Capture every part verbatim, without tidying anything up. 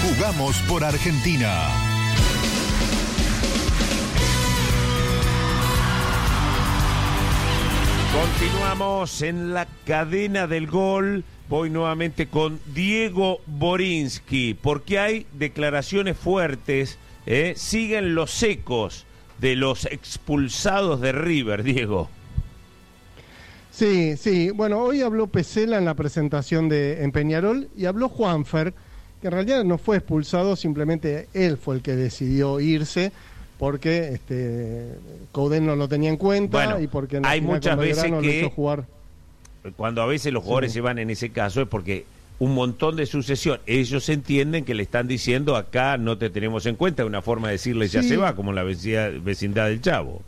Jugamos por Argentina. Continuamos en la cadena del gol. Voy nuevamente con Diego Borinsky, porque hay declaraciones fuertes, ¿eh? Siguen los ecos de los expulsados de River, Diego. Sí, sí. Bueno, hoy habló Pesela en la presentación de en Peñarol y habló Juanfer, que en realidad no fue expulsado, simplemente él fue el que decidió irse porque este Coudet no lo tenía en cuenta, bueno, y porque en hay muchas veces que lo hizo jugar. Cuando a veces los jugadores sí. se van en ese caso es porque un montón de sucesión, ellos entienden que le están diciendo acá no te tenemos en cuenta, una forma de decirle ya sí. se va, como en la vecindad del Chavo.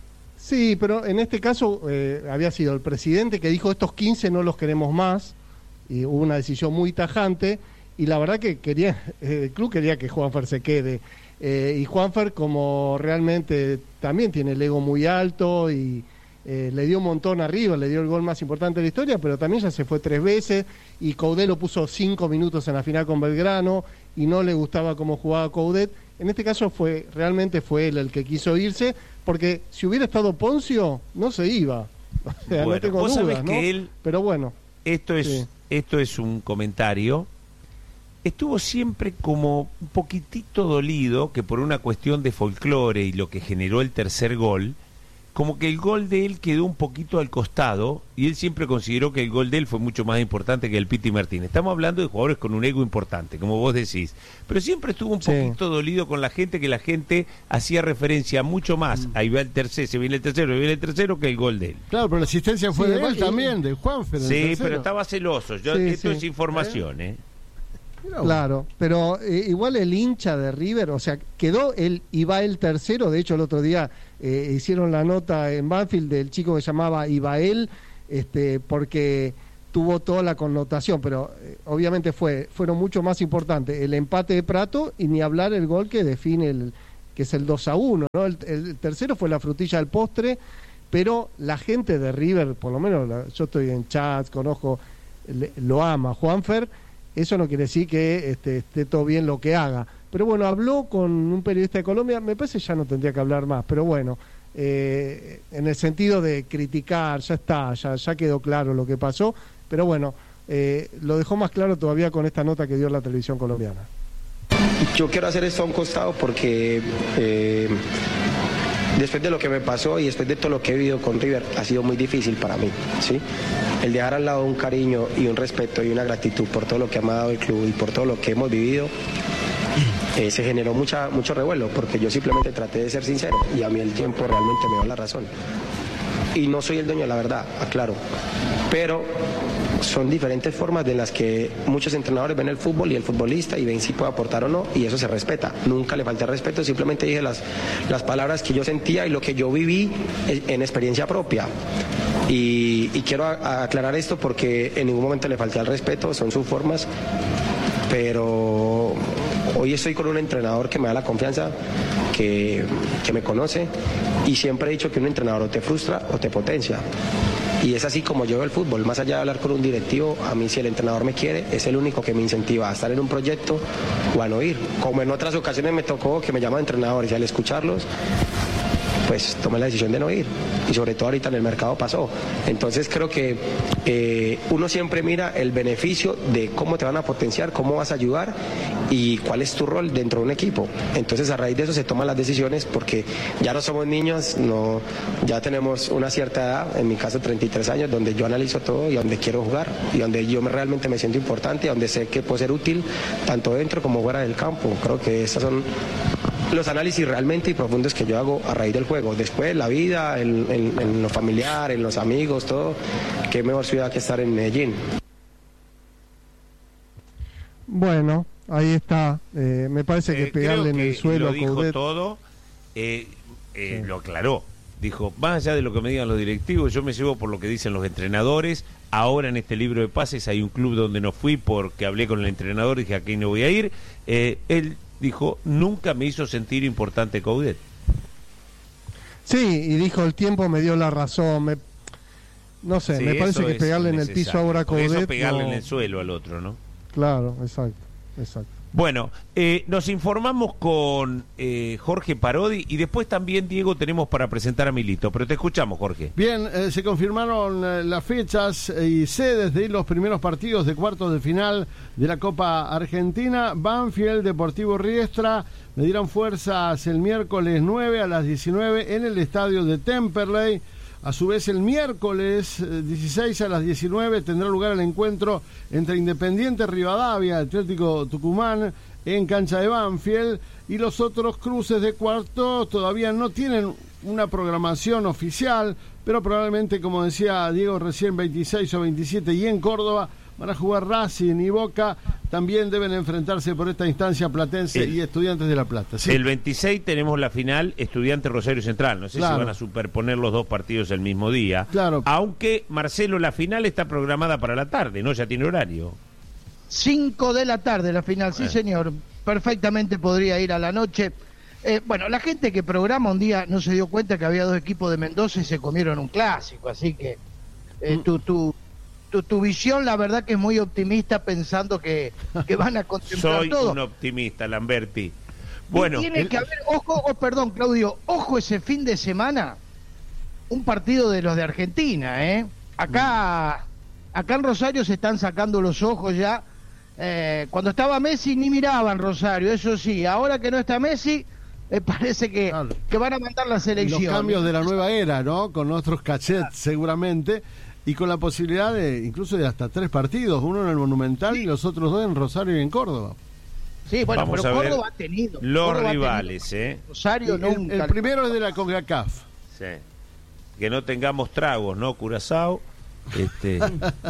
Sí, pero en este caso eh, había sido el presidente que dijo estos quince no los queremos más, y hubo una decisión muy tajante, y la verdad que quería eh, el club quería que Juanfer se quede, eh, y Juanfer como realmente también tiene el ego muy alto y eh, le dio un montón arriba, le dio el gol más importante de la historia, pero también ya se fue tres veces, y Coudet lo puso cinco minutos en la final con Belgrano, y no le gustaba cómo jugaba Coudet. En este caso fue realmente fue él el que quiso irse, porque si hubiera estado Poncio, no se iba. O sea, bueno, no tengo vos dudas, sabés ¿no? que él, pero bueno. Esto es, sí. esto es un comentario. Estuvo siempre como un poquitito dolido que por una cuestión de folclore y lo que generó el tercer gol, como que el gol de él quedó un poquito al costado, y él siempre consideró que el gol de él fue mucho más importante que el Piti Martínez. Estamos hablando de jugadores con un ego importante, como vos decís, pero siempre estuvo un poquito sí. dolido con la gente, que la gente hacía referencia mucho más, mm. ahí va el tercero, se viene el tercero, se viene el tercero, que el gol de él. Claro, pero la asistencia fue sí, de él y... también, de Juanfer. Sí, pero estaba celoso. Yo, sí, esto sí. es información, ¿eh? ¿eh? Claro, pero eh, igual el hincha de River, o sea, quedó él Ibael tercero. De hecho, el otro día eh, hicieron la nota en Banfield del chico que se llamaba Ibael, este, porque tuvo toda la connotación, pero eh, obviamente fue fueron mucho más importantes el empate de Prato y ni hablar el gol que define el que es el dos a uno, ¿no? El, el tercero fue la frutilla del postre, pero la gente de River, por lo menos la, yo estoy en chats, conozco, le, lo ama Juanfer. Eso no quiere decir que este, esté todo bien lo que haga. Pero bueno, habló con un periodista de Colombia, me parece que ya no tendría que hablar más, pero bueno, eh, en el sentido de criticar, ya está, ya, ya quedó claro lo que pasó, pero bueno, eh, lo dejó más claro todavía con esta nota que dio la televisión colombiana. Yo quiero hacer esto a un costado porque eh, después de lo que me pasó y después de todo lo que he vivido con River, ha sido muy difícil para mí, ¿sí? El dejar al lado un cariño y un respeto y una gratitud por todo lo que me ha dado el club y por todo lo que hemos vivido, eh, se generó mucha, mucho revuelo, porque yo simplemente traté de ser sincero y a mí el tiempo realmente me dio la razón. Y no soy el dueño de la verdad, aclaro, pero son diferentes formas de las que muchos entrenadores ven el fútbol y el futbolista y ven si puede aportar o no, y eso se respeta. Nunca le falté respeto, simplemente dije las, las palabras que yo sentía y lo que yo viví en experiencia propia. Y, y quiero a, a aclarar esto porque en ningún momento le falté al respeto, son sus formas, pero hoy estoy con un entrenador que me da la confianza, que, que me conoce, y siempre he dicho que un entrenador o te frustra o te potencia. Y es así como yo veo el fútbol, más allá de hablar con un directivo, a mí si el entrenador me quiere, es el único que me incentiva a estar en un proyecto o a no ir. Como en otras ocasiones me tocó que me llaman entrenadores y al escucharlos, pues tomé la decisión de no ir, y sobre todo ahorita en el mercado pasó. Entonces creo que eh, uno siempre mira el beneficio de cómo te van a potenciar, cómo vas a ayudar y cuál es tu rol dentro de un equipo. Entonces a raíz de eso se toman las decisiones, porque ya no somos niños, no, ya tenemos una cierta edad, en mi caso treinta y tres años, donde yo analizo todo y donde quiero jugar y donde yo me, realmente me siento importante y donde sé que puedo ser útil tanto dentro como fuera del campo. Creo que estas son los análisis realmente y profundos que yo hago a raíz del juego. Después la vida, en, en, en lo familiar, en los amigos, todo, qué mejor ciudad que estar en Medellín. Bueno, ahí está. Eh, me parece que eh, pegarle que en el suelo lo dijo Coudet. todo, eh, eh, sí. lo aclaró. Dijo, más allá de lo que me digan los directivos, yo me llevo por lo que dicen los entrenadores. Ahora en este libro de pases hay un club donde no fui porque hablé con el entrenador y dije, aquí no voy a ir. Eh, él dijo, nunca me hizo sentir importante Coudet. Sí, y dijo, el tiempo me dio la razón. Me... No sé, sí, me parece que pegarle en el piso ahora a Coudet. Por eso pegarle no... en el suelo al otro, ¿no? Claro, exacto, exacto. Bueno, eh, nos informamos con eh, Jorge Parodi y después también, Diego, tenemos para presentar a Milito. Pero te escuchamos, Jorge. Bien, eh, se confirmaron eh, las fechas y sedes de los primeros partidos de cuartos de final de la Copa Argentina. Banfield, Deportivo Riestra, le dieron fuerzas el miércoles nueve a las diecinueve en el estadio de Temperley. A su vez, el miércoles eh, dieciséis a las diecinueve tendrá lugar el encuentro entre Independiente Rivadavia, Atlético Tucumán, en cancha de Banfield, y los otros cruces de cuartos todavía no tienen una programación oficial, pero probablemente, como decía Diego recién, veintiséis o veintisiete, y en Córdoba van a jugar Racing y Boca. También deben enfrentarse por esta instancia Platense el, y Estudiantes de La Plata. ¿Sí? El veintiséis tenemos la final Estudiantes Rosario Central. No sé claro. si van a superponer los dos partidos el mismo día. Claro. Aunque, Marcelo, la final está programada para la tarde, ¿no? Ya tiene horario. cinco de la tarde la final, sí, eh. señor. Perfectamente podría ir a la noche. Eh, bueno, la gente que programa un día no se dio cuenta que había dos equipos de Mendoza y se comieron un clásico. Así que eh, mm. tú... tú Tu, tu visión, la verdad que es muy optimista, pensando que, que van a contemplar Soy todo. Soy un optimista, Lamberti. Bueno, y tiene el... que haber, ojo, oh, perdón, Claudio, ojo ese fin de semana, un partido de los de Argentina, ¿eh? Acá, acá en Rosario se están sacando los ojos ya. Eh, cuando estaba Messi ni miraban Rosario, eso sí. Ahora que no está Messi, me parece que, claro. que van a mandar la selección. Los cambios de la nueva era, ¿no? Con otros cachets, claro. seguramente. Y con la posibilidad de incluso de hasta tres partidos, uno en el Monumental sí. y los otros dos en Rosario y en Córdoba. Sí, bueno, Vamos pero a Córdoba ver ha tenido. Los Córdoba rivales, tenido. ¿eh? Rosario el, nunca. El, el primero es de la CONCACAF. Sí. Que no tengamos tragos, ¿no, Curazao? Este...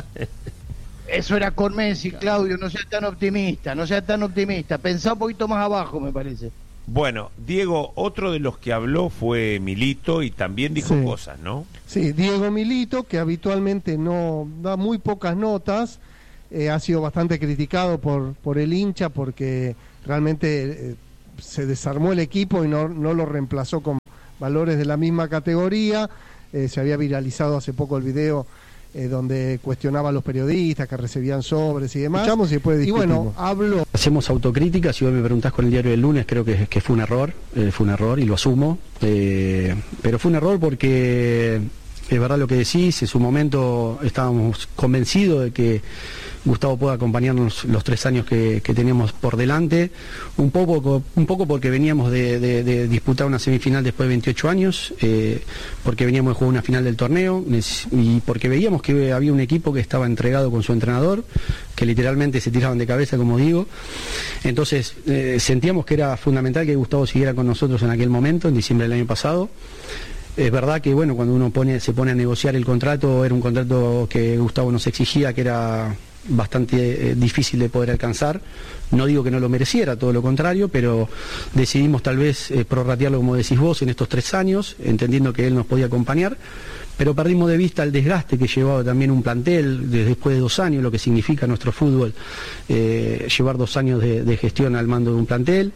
Eso era con Messi, Claudio, no sea tan optimista, no sea tan optimista. Pensá un poquito más abajo, me parece. Bueno, Diego, otro de los que habló fue Milito y también dijo sí. cosas, ¿no? Sí, Diego Milito, que habitualmente no da muy pocas notas, eh, ha sido bastante criticado por, por el hincha porque realmente eh, se desarmó el equipo y no, no lo reemplazó con valores de la misma categoría. Eh, se había viralizado hace poco el video Eh, donde cuestionaba a los periodistas que recibían sobres y demás. Escuchamos y después discutimos. Y bueno, hablo. Hacemos autocrítica, si vos me preguntás con el diario del lunes, creo que, que fue un error, eh, fue un error y lo asumo, eh, pero fue un error porque es verdad lo que decís, en su momento estábamos convencidos de que Gustavo pueda acompañarnos los tres años que, que teníamos por delante, un poco, un poco porque veníamos de, de, de disputar una semifinal después de veintiocho años, eh, porque veníamos de jugar una final del torneo y porque veíamos que había un equipo que estaba entregado con su entrenador, que literalmente se tiraban de cabeza, como digo. Entonces eh, sentíamos que era fundamental que Gustavo siguiera con nosotros en aquel momento, en diciembre del año pasado. Es verdad que bueno, cuando uno pone, se pone a negociar el contrato, era un contrato que Gustavo nos exigía, que era bastante eh, difícil de poder alcanzar. No digo que no lo mereciera, todo lo contrario, pero decidimos tal vez eh, prorratearlo, como decís vos, en estos tres años, entendiendo que él nos podía acompañar, pero perdimos de vista el desgaste que llevaba también un plantel desde después de dos años, lo que significa nuestro fútbol, eh, llevar dos años de, de gestión al mando de un plantel.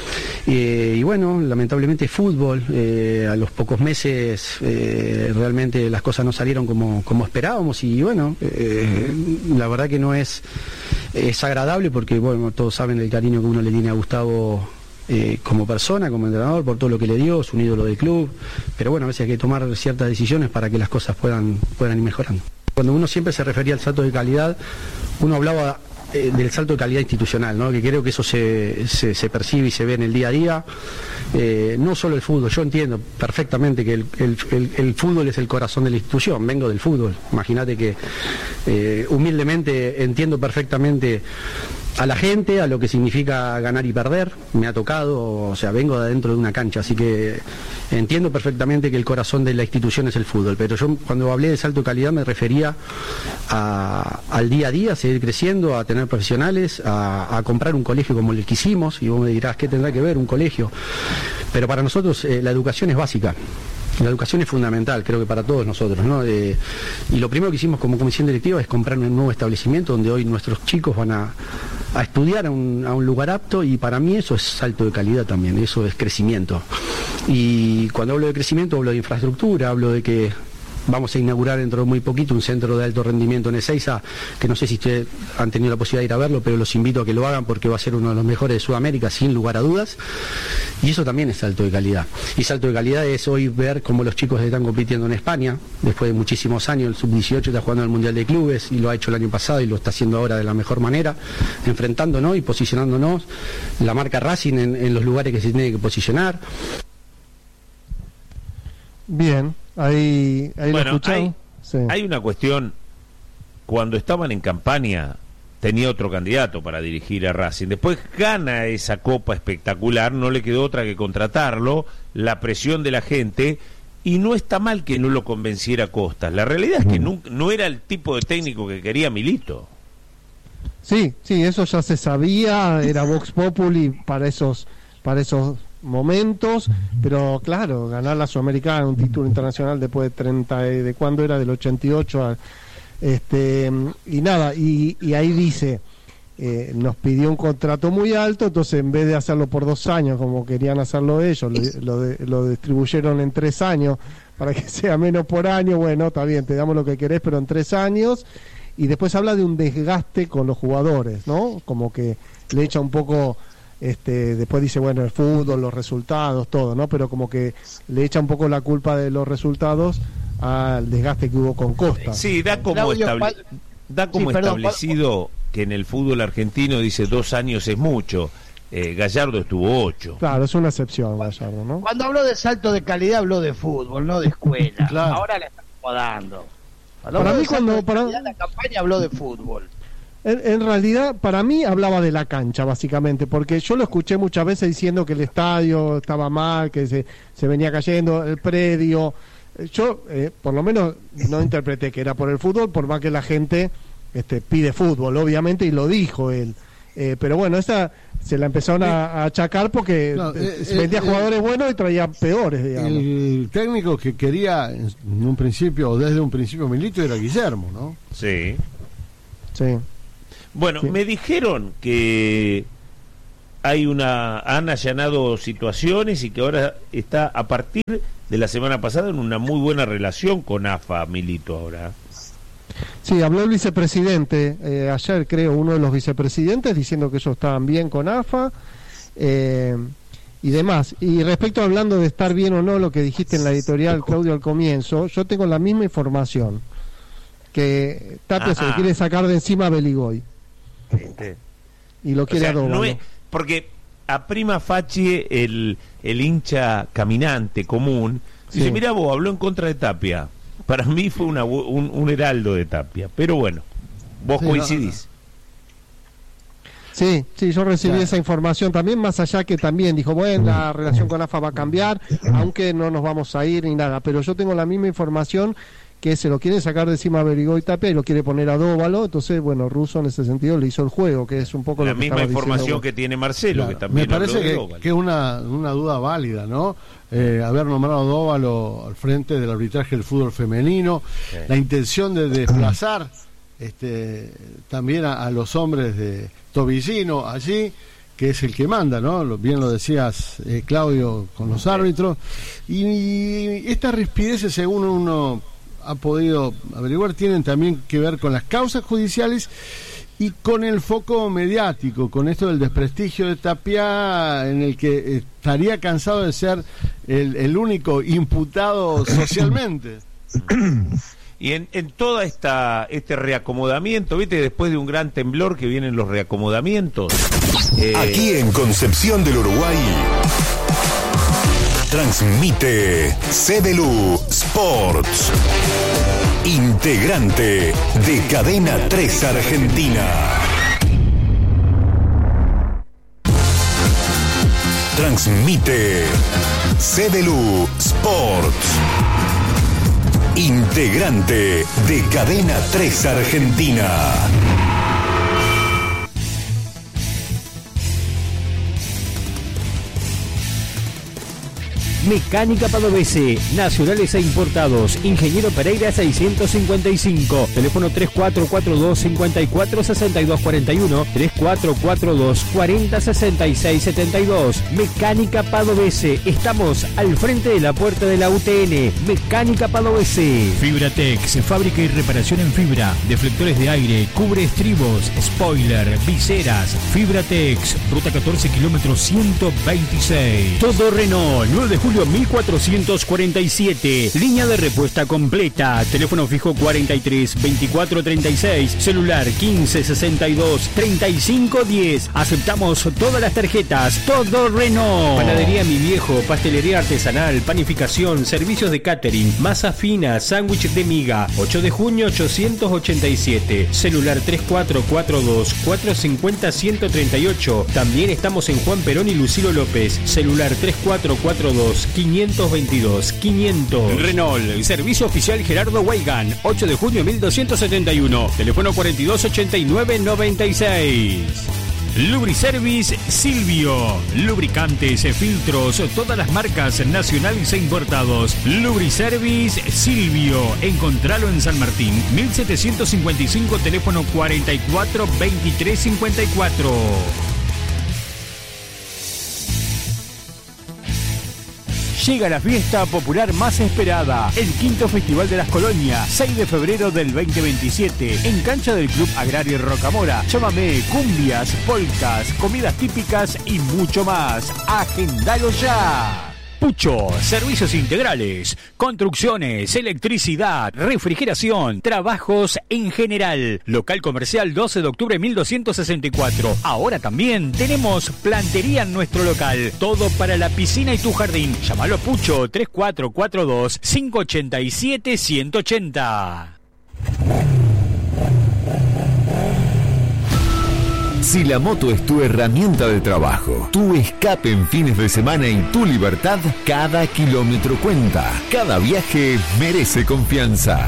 Eh, y bueno, lamentablemente fútbol, eh, a los pocos meses eh, realmente las cosas no salieron como, como esperábamos y bueno, eh, la verdad que no es, es agradable porque bueno, todos saben el cariño que uno le tiene a Gustavo eh, como persona, como entrenador, por todo lo que le dio, es un ídolo del club, pero bueno, a veces hay que tomar ciertas decisiones para que las cosas puedan, puedan ir mejorando. Cuando uno siempre se refería al salto de calidad, uno hablaba eh, del salto de calidad institucional, ¿no? Que creo que eso se, se, se percibe y se ve en el día a día. Eh, no solo el fútbol, yo entiendo perfectamente que el, el, el, el fútbol es el corazón de la institución, vengo del fútbol, imagínate que eh, humildemente entiendo perfectamente a la gente, a lo que significa ganar y perder, me ha tocado, o sea, vengo de adentro de una cancha, así que entiendo perfectamente que el corazón de la institución es el fútbol, pero yo cuando hablé de salto de calidad me refería a, al día a día, a seguir creciendo, a tener profesionales, a, a comprar un colegio como el que hicimos, y vos me dirás, ¿qué tendrá que ver un colegio? Pero para nosotros eh, la educación es básica. La educación es fundamental, creo que para todos nosotros, ¿no? Eh, y lo primero que hicimos como comisión directiva es comprar un nuevo establecimiento donde hoy nuestros chicos van a, a estudiar a un, a un lugar apto y para mí eso es salto de calidad también, eso es crecimiento. Y cuando hablo de crecimiento hablo de infraestructura, hablo de que vamos a inaugurar dentro de muy poquito un centro de alto rendimiento en Ezeiza, que no sé si ustedes han tenido la posibilidad de ir a verlo, pero los invito a que lo hagan porque va a ser uno de los mejores de Sudamérica, sin lugar a dudas. Y eso también es salto de calidad. Y salto de calidad es hoy ver cómo los chicos están compitiendo en España, después de muchísimos años. El sub dieciocho está jugando en el Mundial de Clubes y lo ha hecho el año pasado y lo está haciendo ahora de la mejor manera, enfrentándonos y posicionándonos la marca Racing en, en los lugares que se tiene que posicionar. Bien, ahí, ahí bueno, lo escucharon. Hay, sí. hay una cuestión, cuando estaban en campaña tenía otro candidato para dirigir a Racing, después gana esa copa espectacular, no le quedó otra que contratarlo, la presión de la gente, y no está mal que no lo convenciera Costas, la realidad es que no, no era el tipo de técnico que quería Milito. Sí, sí, eso ya se sabía, era Vox Populi para esos, para esos momentos, pero claro, ganar la Sudamericana, un título internacional después de treinta, ¿de cuándo era? Del ochenta y ocho a, este y nada, y, y ahí dice, eh, nos pidió un contrato muy alto, entonces en vez de hacerlo por dos años como querían hacerlo ellos, lo, lo, de, lo distribuyeron en tres años para que sea menos por año. Bueno, está bien, te damos lo que querés, pero en tres años. Y después habla de un desgaste con los jugadores, ¿no? Como que le echa un poco, este, después dice, bueno, el fútbol, los resultados, todo, ¿no? Pero como que le echa un poco la culpa de los resultados al desgaste que hubo con Costa. Sí, da como, Claudio, estable... ¿cuál... da como sí, perdón, establecido ¿cuál... que en el fútbol argentino dice dos años es mucho. Eh, Gallardo estuvo ocho. Claro, es una excepción Gallardo, ¿no? Cuando habló de salto de calidad habló de fútbol, no de escuela. Claro. Ahora le está acomodando. Para mí cuando para la campaña habló de fútbol. En, en realidad, para mí hablaba de la cancha, básicamente, porque yo lo escuché muchas veces diciendo que el estadio estaba mal, que se, se venía cayendo, el predio. Yo, eh, por lo menos, no interpreté que era por el fútbol, por más que la gente este, pide fútbol, obviamente, y lo dijo él. Eh, pero bueno, esa se la empezaron a, a achacar porque no, eh, eh, vendía eh, jugadores buenos y traía peores, digamos. El técnico que quería en un principio, o desde un principio Milito, era Guillermo, ¿no? Sí. Sí. Bueno, Sí. me dijeron que hay una han allanado situaciones y que ahora está a partir de la semana pasada en una muy buena relación con A F A Milito ahora. Sí, habló el vicepresidente eh, ayer, creo, uno de los vicepresidentes, diciendo que ellos estaban bien con A F A eh, y demás. Y respecto a hablando de estar bien o no, lo que dijiste en la editorial, Claudio, al comienzo, yo tengo la misma información, que Tapia se le quiere sacar de encima a Beligoy Este, y lo o quiere sea, a Dóvalo. no es, porque a prima facie el, el hincha caminante común Sí. dice, mirá vos, habló en contra de Tapia. Para mí fue una, un, un heraldo de Tapia, pero bueno, vos Sí, coincidís. Sí, sí, yo recibí Claro. esa información también, más allá que también dijo, bueno, la relación con A F A va a cambiar, aunque no nos vamos a ir ni nada, pero yo tengo la misma información, que se lo quiere sacar de encima a Beligoy Tapia y lo quiere poner a Dóvalo, entonces, bueno, Russo en ese sentido le hizo el juego, que es un poco La lo que misma estaba información diciendo. que tiene Marcelo, Claro. que también Me parece habló de que, Dóvalo. que es una, una duda válida, ¿no? Eh, haber nombrado a Dóvalo al frente del arbitraje del fútbol femenino, Sí. la intención de desplazar este, también a, a los hombres de Tobillino allí, que es el que manda, ¿no? Lo- Bien lo decías, eh, Claudio, con los árbitros. Y, y estas rispideces, según uno ha podido averiguar, tienen también que ver con las causas judiciales y con el foco mediático, con esto del desprestigio de Tapia, en el que estaría cansado de ser el, el único imputado socialmente. Y en, en toda esta este reacomodamiento, viste, después de un gran temblor que vienen los reacomodamientos. eh, Aquí en Concepción del Uruguay transmite C D L U Sports, integrante de Cadena tres Argentina. Transmite C D L U Sports, integrante de Cadena tres Argentina. Mecánica Padovese, nacionales e importados. Ingeniero Pereira seiscientos cincuenta y cinco. Teléfono tres cuatro cuatro dos, cinco cuatro, seis dos cuatro uno, tres cuatro cuatro dos, cuatro cero seis seis siete dos. Mecánica Padovese. Estamos al frente de la puerta de la U T N. Mecánica Padovese. Fibratex, fábrica y reparación en fibra, deflectores de aire, cubre estribos, spoiler, viseras. Fibratex, ruta catorce, kilómetro ciento veintiséis. Todo Renault, nueve de julio mil cuatrocientos cuarenta y siete. Línea de respuesta completa. Teléfono fijo cuarenta y tres, veinticuatro treinta y seis. Celular quince sesenta y dos, treinta y cinco diez. Aceptamos todas las tarjetas. Todo Renault. Panadería Mi Viejo, pastelería artesanal, panificación, servicios de catering, masa fina, sándwich de miga. ocho de junio ochocientos ochenta y siete. Celular tres cuatro cuatro dos, cuatro cinco cero, uno tres ocho. También estamos en Juan Perón y Lucilo López. Celular tres cuatro cuatro dos, quinientos veintidós, quinientos. Renault, servicio oficial Gerardo Weigand, ocho de junio mil doscientos setenta y uno. Teléfono cuarenta y dos ochenta y nueve noventa y seis. Lubriservice Silvio. Lubricantes, filtros, todas las marcas nacionales e importados. Lubriservice Silvio. Encontralo en San Martín, mil setecientos cincuenta y cinco, teléfono cuarenta y cuatro veintitrés cincuenta y cuatro. Llega la fiesta popular más esperada, el quinto Festival de las Colonias, seis de febrero del veinte veintisiete, en cancha del Club Agrario Rocamora. Chamamé, cumbias, polcas, comidas típicas y mucho más. ¡Agendalo ya! Pucho, servicios integrales, construcciones, electricidad, refrigeración, trabajos en general. Local comercial doce de octubre mil doscientos sesenta y cuatro. Ahora también tenemos plantería en nuestro local. Todo para la piscina y tu jardín. Llámalo a Pucho tres cuatro cuatro dos, cinco ocho siete, uno ocho cero. Si la moto es tu herramienta de trabajo, tu escape en fines de semana y tu libertad, cada kilómetro cuenta. Cada viaje merece confianza.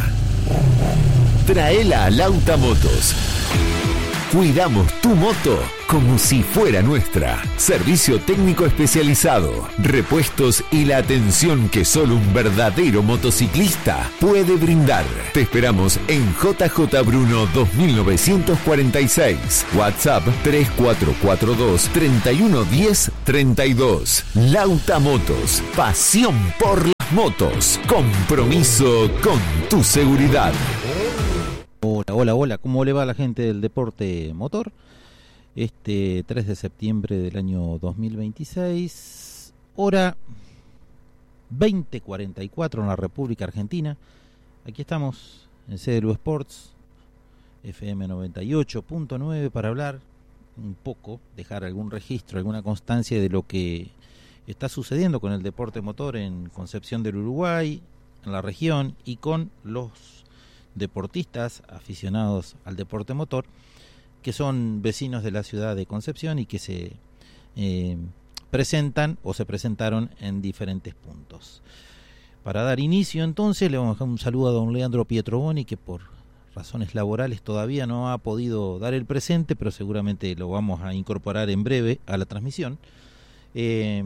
Traela a Lauta Motos. Cuidamos tu moto como si fuera nuestra. Servicio técnico especializado, repuestos y la atención que solo un verdadero motociclista puede brindar. Te esperamos en J J Bruno dos mil novecientos cuarenta y seis. WhatsApp tres cuatro cuatro dos, treinta y uno diez, treinta y dos. Lauta Motos. Pasión por las motos. Compromiso con tu seguridad. Hola, hola, hola, ¿cómo le va a la gente del deporte motor? Este tres de septiembre del año dos mil veintiséis, hora veinte cuarenta y cuatro en la República Argentina. Aquí estamos en C D L U Sports, F M noventa y ocho punto nueve, para hablar un poco, dejar algún registro, alguna constancia de lo que está sucediendo con el deporte motor en Concepción del Uruguay, en la región, y con los deportistas aficionados al deporte motor que son vecinos de la ciudad de Concepción y que se eh, presentan o se presentaron en diferentes puntos. Para dar inicio entonces le vamos a dejar un saludo a don Leandro Pietroboni, que por razones laborales todavía no ha podido dar el presente, pero seguramente lo vamos a incorporar en breve a la transmisión. Eh,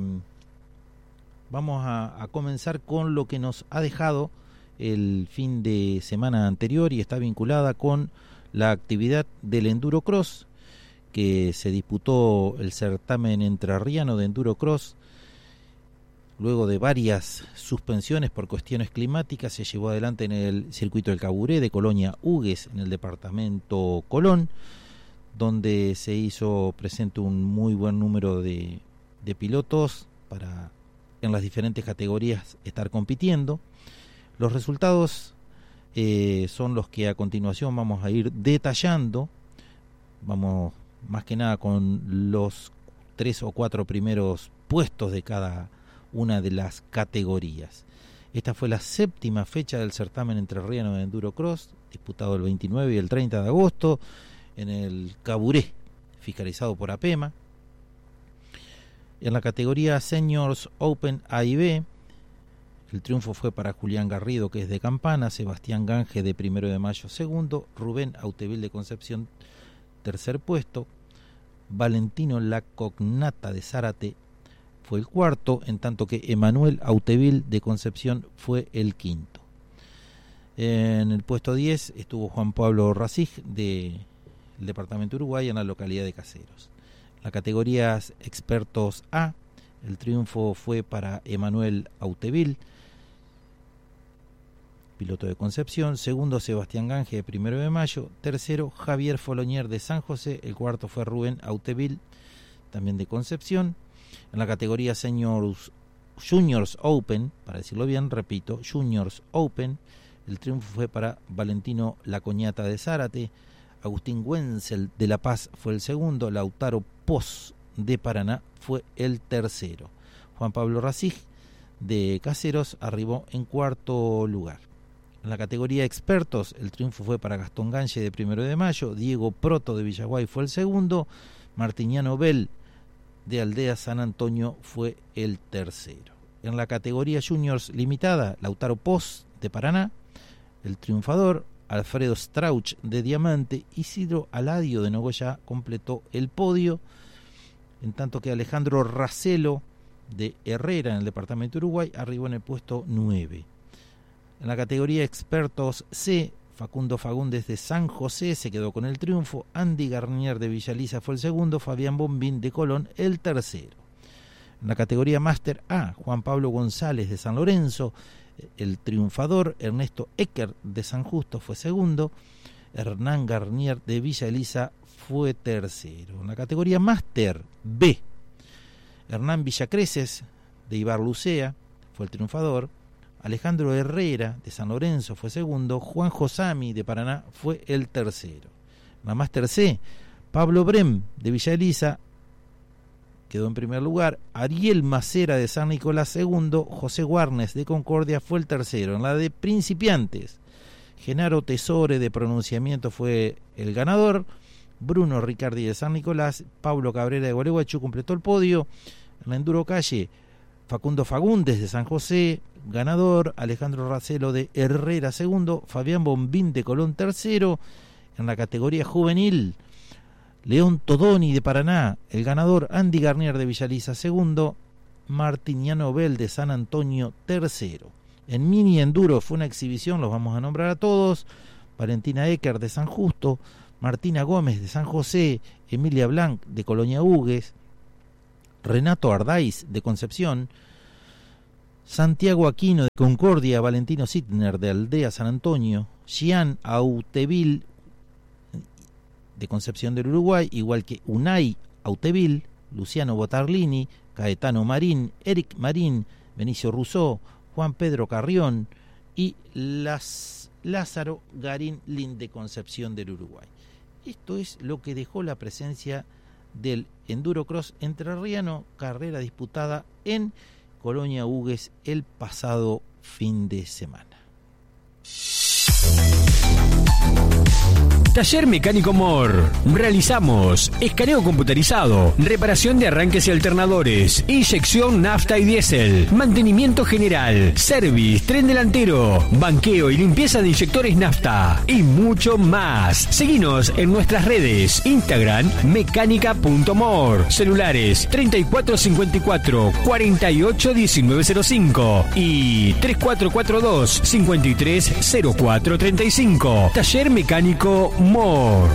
vamos a, a comenzar con lo que nos ha dejado el fin de semana anterior y está vinculada con la actividad del Endurocross, que se disputó el certamen entrerriano de Endurocross. Luego de varias suspensiones por cuestiones climáticas, se llevó adelante en el circuito del Caburé de Colonia Hugues, en el departamento Colón, donde se hizo presente un muy buen número de, de pilotos para en las diferentes categorías estar compitiendo. Los resultados eh, son los que a continuación vamos a ir detallando. Vamos más que nada con los tres o cuatro primeros puestos de cada una de las categorías. Esta fue la séptima fecha del certamen entrerriano de Endurocross, disputado el veintinueve y el treinta de agosto en el Caburé, fiscalizado por APEMA. En la categoría Seniors Open A y B, el triunfo fue para Julián Garrido, que es de Campana, Sebastián Gange de Primero de Mayo segundo, Rubén Autevil de Concepción tercer puesto, Valentino Lacognata de Zárate fue el cuarto, en tanto que Emanuel Autevil de Concepción fue el quinto. En el puesto diez estuvo Juan Pablo Racig de el departamento de Uruguay, en la localidad de Caseros. En la categoría expertos A, el triunfo fue para Emanuel Auteville, piloto de Concepción. Segundo, Sebastián Gange, de Primero de Mayo. Tercero, Javier Folonier, de San José. El cuarto fue Rubén Auteville, también de Concepción. En la categoría Seniors, Juniors Open, para decirlo bien, repito, Juniors Open, el triunfo fue para Valentino Lacoñata, de Zárate. Agustín Wenzel, de La Paz, fue el segundo. Lautaro Poz, de Paraná, fue el tercero. Juan Pablo Racig, de Caseros, arribó en cuarto lugar. En la categoría expertos, el triunfo fue para Gastón Gange, de Primero de Mayo. Diego Proto, de Villaguay, fue el segundo. Martiniano Bell, de Aldea San Antonio, fue el tercero. En la categoría Juniors Limitada, Lautaro Poz, de Paraná, el triunfador. Alfredo Strauch, de Diamante. Isidro Aladio, de Nogoyá, completó el podio, en tanto que Alejandro Racelo, de Herrera, en el departamento de Uruguay, arribó en el puesto nueve. En la categoría expertos C, Facundo Fagundes, de San José, se quedó con el triunfo. Andy Garnier, de Villaliza, fue el segundo. Fabián Bombín, de Colón, el tercero. En la categoría Máster A, Juan Pablo González, de San Lorenzo, el triunfador. Ernesto Ecker, de San Justo, fue segundo. Hernán Garnier, de Villa Elisa, fue tercero. En la categoría Máster B, Hernán Villacreces, de Ibarlucea, fue el triunfador. Alejandro Herrera, de San Lorenzo, fue segundo. Juan Josami, de Paraná, fue el tercero. En la Máster C, Pablo Brem, de Villa Elisa, quedó en primer lugar. Ariel Macera, de San Nicolás, segundo. José Guarnes, de Concordia, fue el tercero. En la de principiantes, Genaro Tesore, de Pronunciamiento, fue el ganador. Bruno Ricardi, de San Nicolás. Pablo Cabrera, de Gualeguaychú, completó el podio. En la Enduro Calle, Facundo Fagundes, de San José, ganador. Alejandro Racelo, de Herrera, segundo. Fabián Bombín, de Colón, tercero. En la categoría juvenil, León Todoni, de Paraná, el ganador. Andy Garnier, de Villaliza, segundo. Martiniano Bell, de San Antonio, tercero. En mini enduro fue una exhibición, los vamos a nombrar a todos. Valentina Ecker, de San Justo. Martina Gómez, de San José. Emilia Blanc, de Colonia Hugues. Renato Ardaiz, de Concepción. Santiago Aquino, de Concordia. Valentino Sittner, de Aldea San Antonio. Gian Auteville, de Concepción del Uruguay, igual que Unai Auteville, Luciano Botarlini, Caetano Marín, Eric Marín, Benicio Rousseau, Juan Pedro Carrión y las Lázaro Garín Lin, de Concepción del Uruguay. Esto es lo que dejó la presencia del Endurocross entrerriano, carrera disputada en Colonia Hugues el pasado fin de semana. Taller Mecánico Mor. Realizamos escaneo computarizado, reparación de arranques y alternadores, inyección nafta y diésel, mantenimiento general, service, tren delantero, banqueo y limpieza de inyectores nafta y mucho más. Seguinos en nuestras redes: Instagram mecánica punto mor, celulares treinta y cuatro cincuenta y cuatro cuarenta y ocho diecinueve cero cinco y tres cuatro cuatro dos cincuenta y tres cero cuatro treinta y cinco. Taller Mecánico Mor.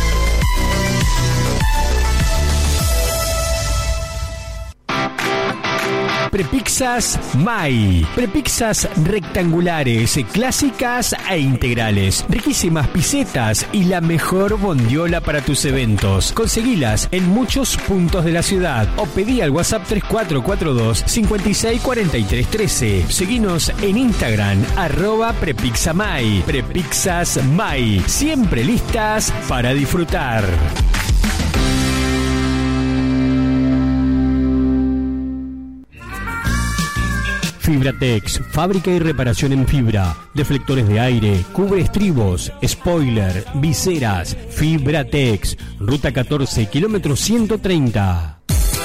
Prepizzas Mai. Prepizzas rectangulares, clásicas e integrales. Riquísimas pisetas y la mejor bondiola para tus eventos. Conseguilas en muchos puntos de la ciudad o pedí al WhatsApp tres cuatro cuatro dos cinco seis cuatro tres uno tres. Seguinos en Instagram arroba Prepizza Mai. Prepizzas Mai. Siempre listas para disfrutar. Fibratex, fábrica y reparación en fibra, deflectores de aire, cubre estribos, spoiler, viseras. Fibratex, ruta catorce, kilómetro ciento treinta.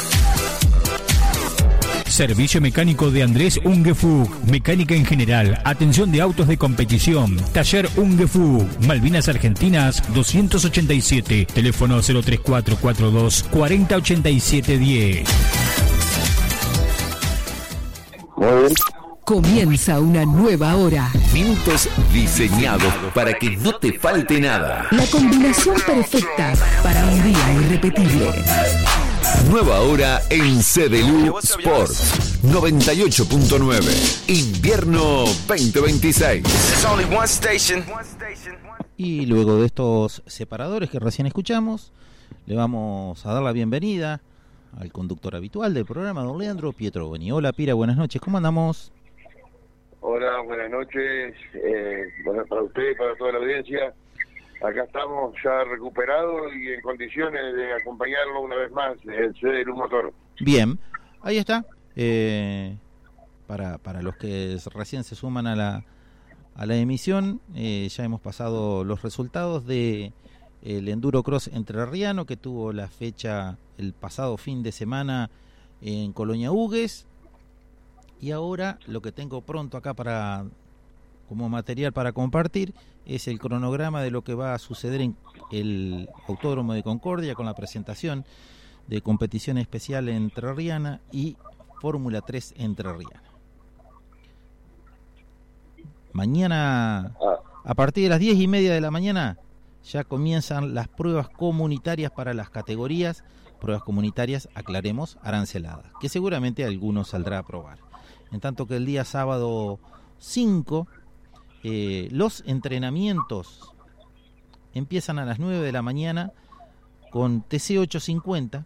Servicio mecánico de Andrés Ungefug, mecánica en general, atención de autos de competición. Taller Ungefug, Malvinas Argentinas doscientos ochenta y siete, teléfono cero tres cuatro cuatro dos cuarenta ochenta y siete diez. Muy bien. Comienza una nueva hora. Minutos diseñados para que no te falte nada. La combinación perfecta para un día irrepetible. Nueva hora en C D L U Sports noventa y ocho punto nueve. Invierno veinte veintiséis. Y luego de estos separadores que recién escuchamos, le vamos a dar la bienvenida al conductor habitual del programa, don Leandro Pietro Boni. Hola, Pira, buenas noches, ¿cómo andamos? Hola, buenas noches, eh, bueno, para usted, para toda la audiencia. Acá estamos ya recuperados y en condiciones de acompañarlo una vez más en C D L U Motor. Bien, ahí está. Eh, para, para los que recién se suman a la, a la emisión, eh, ya hemos pasado los resultados de el Enduro Cross entrerriano, que tuvo la fecha el pasado fin de semana en Colonia Hugues. Y ahora lo que tengo pronto acá para como material para compartir es el cronograma de lo que va a suceder en el Autódromo de Concordia con la presentación de competición especial entrerriana y Fórmula tres entrerriana. Mañana, a partir de las diez y media de la mañana, ya comienzan las pruebas comunitarias para las categorías, pruebas comunitarias, aclaremos, aranceladas, que seguramente algunos saldrá a probar. En tanto que el día sábado cinco, eh, los entrenamientos empiezan a las nueve de la mañana con T C ochocientos cincuenta.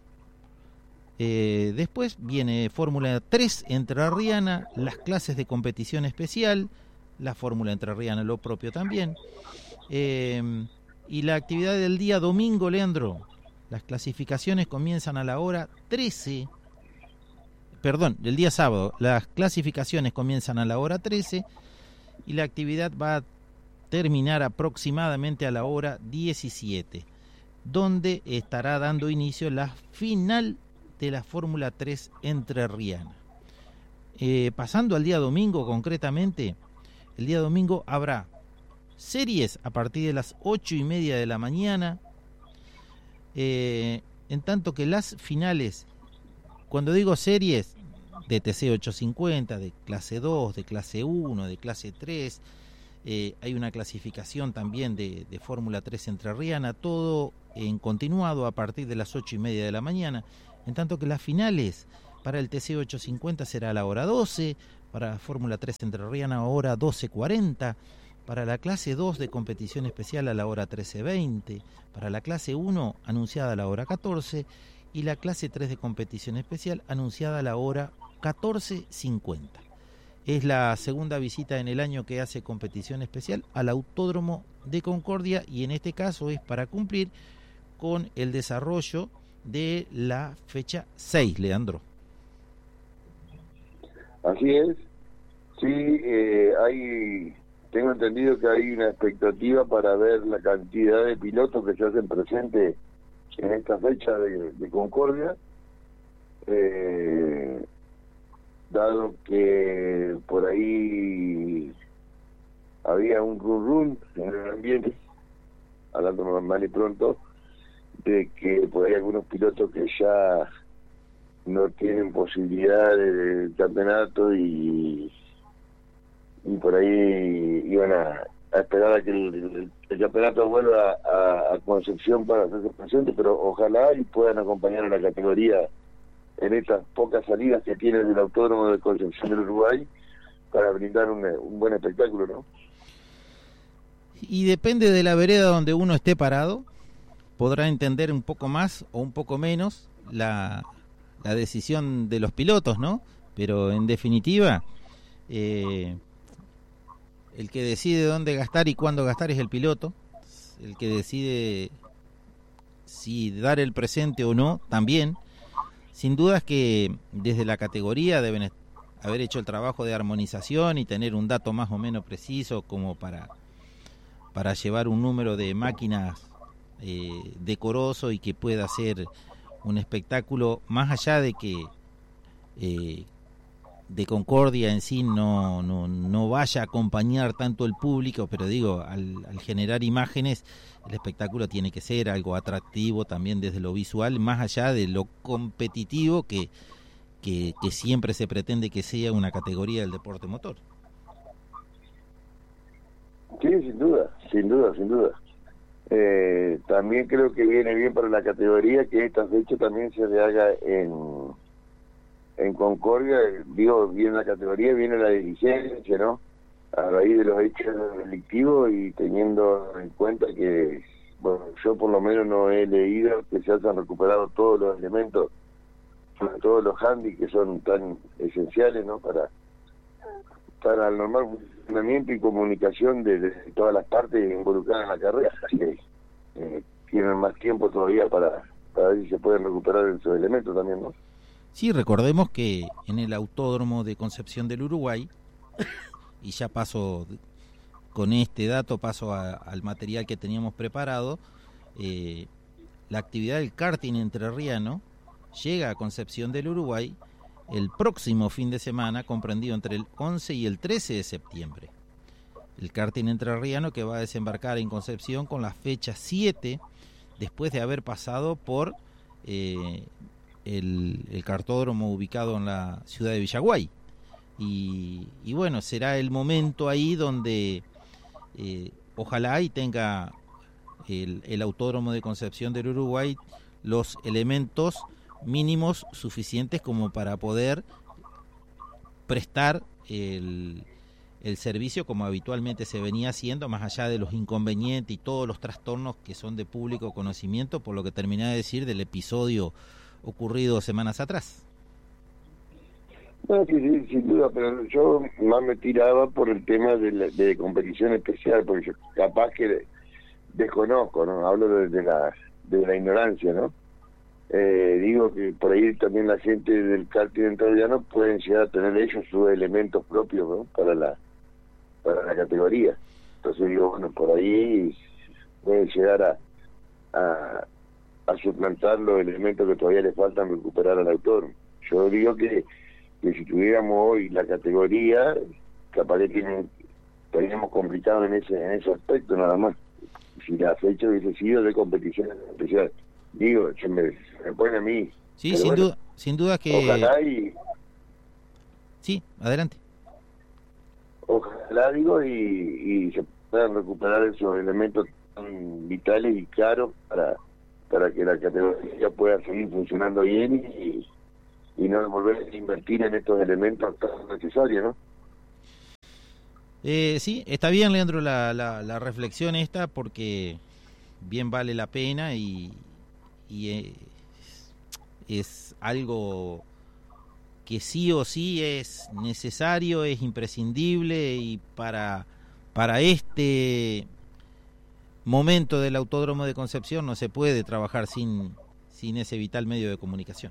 Eh, después viene Fórmula tres entrerriana, las clases de competición especial, la Fórmula entrerriana lo propio también. Eh, y la actividad del día domingo, Leandro, las clasificaciones comienzan a la hora trece. Perdón, el día sábado, las clasificaciones comienzan a la hora trece y la actividad va a terminar aproximadamente a la hora diecisiete, donde estará dando inicio la final de la Fórmula tres entrerriana. Eh, pasando al día domingo concretamente, el día domingo habrá series a partir de las ocho y media de la mañana, eh, en tanto que las finales, cuando digo series, de T C ochocientos cincuenta, de clase dos, de clase uno, de clase tres, eh, hay una clasificación también de, de Fórmula tres entrerriana, todo en continuado a partir de las ocho y media de la mañana, en tanto que las finales para el T C ochocientos cincuenta será a la hora doce, para Fórmula tres entrerriana a hora doce cuarenta, para la clase dos de competición especial a la hora trece veinte, para la clase uno anunciada a la hora catorce y la clase tres de competición especial anunciada a la hora catorce cincuenta. Es la segunda visita en el año que hace competición especial al Autódromo de Concordia y en este caso es para cumplir con el desarrollo de la fecha seis, Leandro. Así es, sí, eh, hay, tengo entendido que hay una expectativa para ver la cantidad de pilotos que se hacen presentes en esta fecha de, de Concordia, eh, dado que por ahí había un run run en el ambiente, hablando normal y pronto, de que por ahí algunos pilotos que ya no tienen posibilidad del campeonato y y por ahí iban a, a esperar a que el, el, el campeonato vuelva a, a Concepción para hacerse presente, pero ojalá y puedan acompañar a la categoría en estas pocas salidas que tiene el Autódromo de Concepción del Uruguay para brindar un, un buen espectáculo, ¿no? Y depende de la vereda donde uno esté parado, podrá entender un poco más o un poco menos la, la decisión de los pilotos, ¿no? Pero en definitiva, eh, el que decide dónde gastar y cuándo gastar es el piloto, el que decide si dar el presente o no también. Sin dudas que desde la categoría deben haber hecho el trabajo de armonización y tener un dato más o menos preciso como para, para llevar un número de máquinas eh, decoroso y que pueda ser un espectáculo más allá de que eh, de Concordia en sí no, no, no vaya a acompañar tanto el público, pero digo, al, al generar imágenes, el espectáculo tiene que ser algo atractivo también desde lo visual, más allá de lo competitivo que, que, que siempre se pretende que sea una categoría del deporte motor. Sí, sin duda, sin duda, sin duda. Eh, también creo que viene bien para la categoría que esta fecha también se le haga en en Concordia. Digo, viene la categoría, viene la dirigencia, ¿no? A raíz de los hechos delictivos y teniendo en cuenta que, bueno, yo por lo menos no he leído que se hayan recuperado todos los elementos, sobre todo los handis que son tan esenciales, ¿no? Para para el normal funcionamiento y comunicación de, de todas las partes involucradas en la carrera. Así que eh, tienen más tiempo todavía para, para ver si se pueden recuperar esos elementos también, ¿no? Sí, recordemos que en el Autódromo de Concepción del Uruguay, y ya paso con este dato, paso a, al material que teníamos preparado, eh, la actividad del karting entrerriano llega a Concepción del Uruguay el próximo fin de semana, comprendido entre el once y el trece de septiembre. El karting entrerriano que va a desembarcar en Concepción con la fecha siete, después de haber pasado por eh, el, el kartódromo ubicado en la ciudad de Villaguay. Y, y bueno, será el momento ahí donde eh, ojalá y tenga el, el Autódromo de Concepción del Uruguay los elementos mínimos suficientes como para poder prestar el, el servicio como habitualmente se venía haciendo, más allá de los inconvenientes y todos los trastornos que son de público conocimiento, por lo que terminé de decir del episodio ocurrido semanas atrás. No, sí, sí, sin duda, pero yo más me tiraba por el tema de, la, de competición especial, porque yo capaz que desconozco, ¿no? Hablo de, de la de la ignorancia, ¿no? Eh, digo que por ahí también la gente del karting entrerriano pueden llegar a tener ellos sus elementos propios, ¿no? para la para la categoría. Entonces digo, bueno, por ahí pueden llegar a, a, a suplantar los elementos que todavía le faltan recuperar al autor. Yo digo que, que si tuviéramos hoy la categoría, capaz que tienen, estaríamos complicados en ese en ese aspecto nada más. Si la fecha hubiese sido de competición especial. Digo, se me, me pone a mí. Sí, sin bueno, duda, sin duda que... Ojalá y... Sí, adelante. Ojalá, digo, y, y se puedan recuperar esos elementos tan vitales y caros para para que la categoría pueda seguir funcionando bien y, y no volver a invertir en estos elementos tan necesarios, ¿no? Eh, sí, está bien, Leandro, la, la, la reflexión esta, porque bien vale la pena y... y eh, es algo que sí o sí es necesario, es imprescindible, y para, para este momento del Autódromo de Concepción no se puede trabajar sin, sin ese vital medio de comunicación.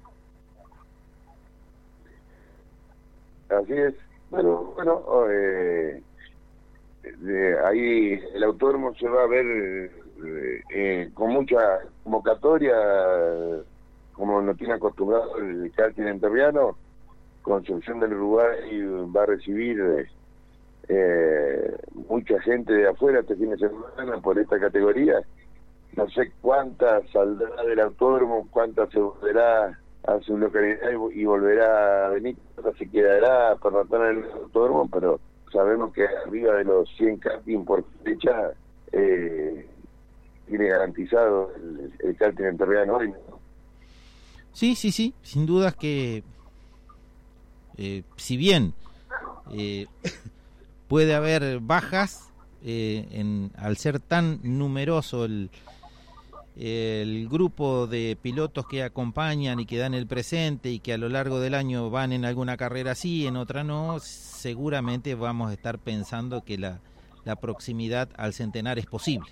Así es. Bueno, bueno eh, de ahí el autódromo se va a ver eh, eh, con mucha convocatoria, como nos tiene acostumbrado el karting entrerriano. Concepción del Uruguay va a recibir eh, eh, mucha gente de afuera este fin de semana por esta categoría. No sé cuánta saldrá del autódromo, cuánta se volverá a su localidad y, y volverá a venir, cuánta se quedará para estar en el autódromo, pero sabemos que arriba de los cien karting por fecha eh, tiene garantizado el, el karting entrerriano hoy, ¿no? Sí, sí, sí, sin dudas que eh, si bien eh, puede haber bajas, eh, en, al ser tan numeroso el, el grupo de pilotos que acompañan y que dan el presente y que a lo largo del año van en alguna carrera sí, en otra no, seguramente vamos a estar pensando que la, la proximidad al centenar es posible.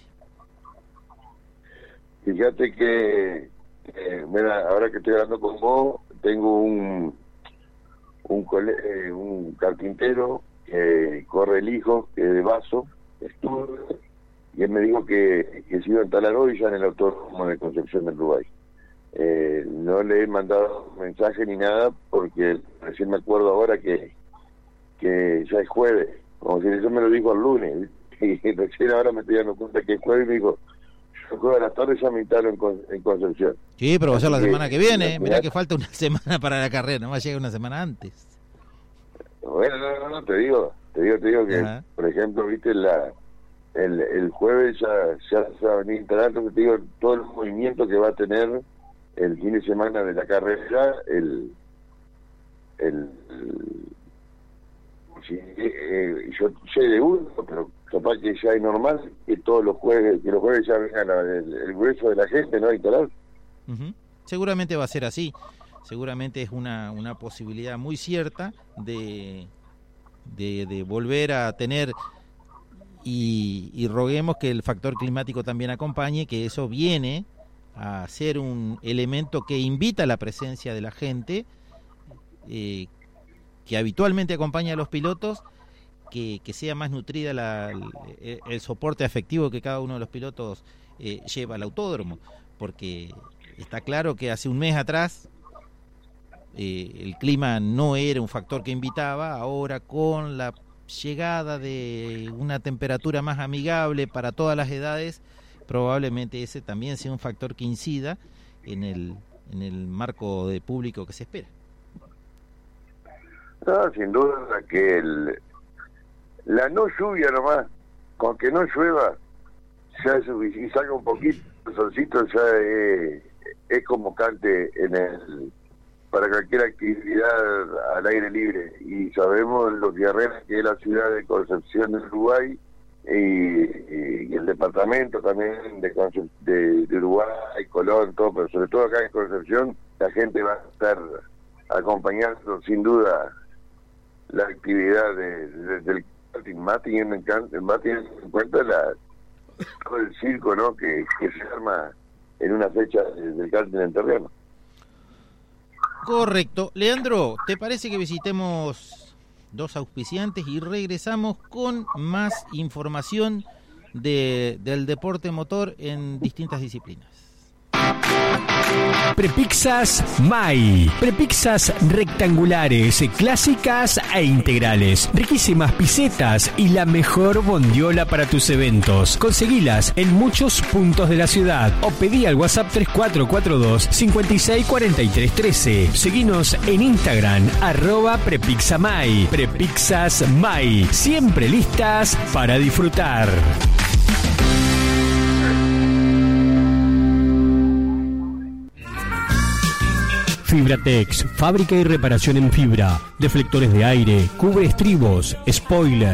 Fíjate que Eh, mira, ahora que estoy hablando con vos, tengo un un, cole, eh, un carpintero que corre el hijo, que es de Vaso, estuvo, y él me dijo que, que se iba a instalar hoy ya en el autódromo de Concepción del Uruguay. Eh, no le he mandado mensaje ni nada, porque recién me acuerdo ahora que que ya es jueves, como si eso me lo dijo el lunes, y recién ahora me estoy dando cuenta que es jueves, y me dijo, yo juego a las tardes, ya me instalo en, Con- en Concepción. Sí, pero va a ser la Así semana que viene. la Mirá final- que falta una semana para la carrera, no va a llegar una semana antes. Bueno, no, no, no, te digo, te digo, te digo que, Ajá. por ejemplo, viste, la el, el jueves ya, ya se va a venir instalando, te digo, todo el movimiento que va a tener el fin de semana de la carrera, el... el, el sí, eh, yo sé de uno, pero capaz que ya es normal que todos los jueves, que los jueves ya vengan a- el, el grueso de la gente, ¿no? A instalar. Ujú. Seguramente va a ser así. Seguramente es una, una posibilidad muy cierta de, de, de volver a tener, y, y roguemos que el factor climático también acompañe, que eso viene a ser un elemento que invita a la presencia de la gente, eh, que habitualmente acompaña a los pilotos, que, que sea más nutrida la, el, el soporte afectivo que cada uno de los pilotos eh, lleva al autódromo, porque está claro que hace un mes atrás eh, el clima no era un factor que invitaba. Ahora, con la llegada de una temperatura más amigable para todas las edades, probablemente ese también sea un factor que incida en el, en el marco de público que se espera. No, sin duda que el, la no lluvia nomás, con que no llueva, ya es suficiente, y salga un poquito el solcito, ya es, es convocante en el, para cualquier actividad al aire libre. Y sabemos lo guerrera que es la ciudad de Concepción de Uruguay, y, y, y el departamento también de, Concep- de, de Uruguay, Colón, todo, pero sobre todo acá en Concepción, la gente va a estar acompañando sin duda la actividad de, de, del karting, más teniendo en, can- más teniendo en cuenta la, todo el circo, ¿no?, que, que se arma en una fecha de- del karting en terreno. Correcto. Leandro, ¿te parece que visitemos dos auspiciantes y regresamos con más información de, del deporte motor en distintas disciplinas? Prepizzas Mai. Prepizzas rectangulares, clásicas e integrales. Riquísimas pisetas y la mejor bondiola para tus eventos. Conseguilas en muchos puntos de la ciudad o pedí al WhatsApp tres cuatro cuatro dos, cinco seis cuatro tres uno tres. Seguinos en Instagram, arroba Prepizzamai. Prepizzas Mai. Siempre listas para disfrutar. Fibratex, fábrica y reparación en fibra, deflectores de aire, cubre estribos, spoiler,